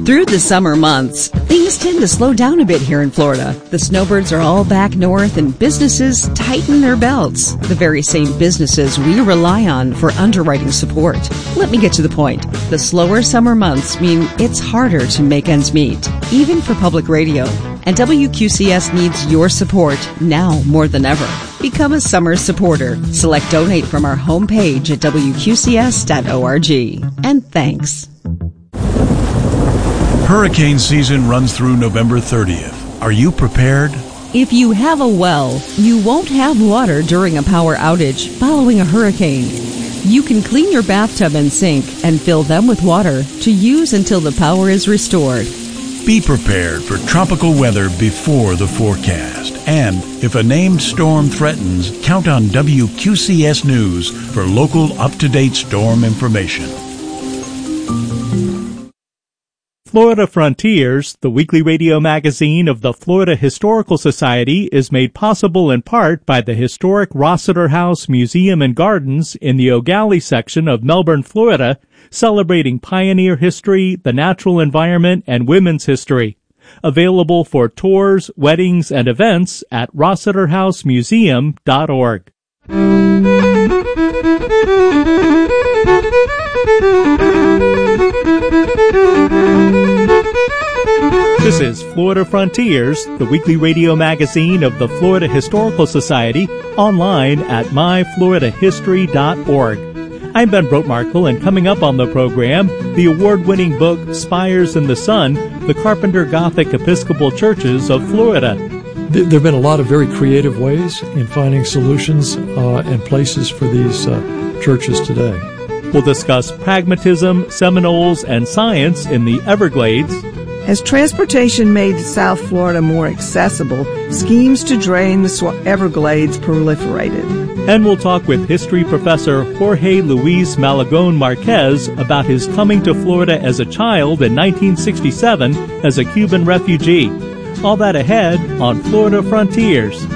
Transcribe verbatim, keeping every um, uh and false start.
Through the summer months, things tend to slow down a bit here in Florida. The snowbirds are all back north and businesses tighten their belts. The very same businesses we rely on for underwriting support. Let me get to the point. The slower summer months mean it's harder to make ends meet, even for public radio. And W Q C S needs your support now more than ever. Become a summer supporter. Select donate from our homepage at W Q C S dot org. And thanks. Hurricane season runs through November thirtieth. Are you prepared? If you have a well, you won't have water during a power outage following a hurricane. You can clean your bathtub and sink and fill them with water to use until the power is restored. Be prepared for tropical weather before the forecast. And if a named storm threatens, count on W Q C S News for local up-to-date storm information. Florida Frontiers, the weekly radio magazine of the Florida Historical Society, is made possible in part by the historic Rossiter House Museum and Gardens in the O'Galley section of Melbourne, Florida, celebrating pioneer history, the natural environment, and women's history. Available for tours, weddings, and events at rossiter house museum dot org. This is Florida Frontiers, the weekly radio magazine of the Florida Historical Society, online at my florida history dot org. I'm Ben Brotmarkle, and coming up on the program, the award-winning book Spires in the Sun, the Carpenter Gothic Episcopal Churches of Florida. There have been a lot of very creative ways in finding solutions uh, and places for these uh, churches today. We'll discuss pragmatism, Seminoles, and science in the Everglades. As transportation made South Florida more accessible, schemes to drain the sw- Everglades proliferated. And we'll talk with history professor Jorge Luis Malagón Marquez about his coming to Florida as a child in nineteen sixty-seven as a Cuban refugee. All that ahead on Florida Frontiers.